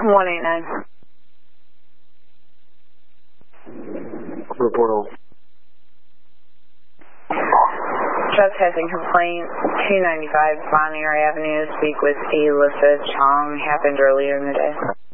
189. Report all. Trespassing complaint, 295 Bonnier Avenue. Speak with Alyssa Chong. Happened earlier in the day.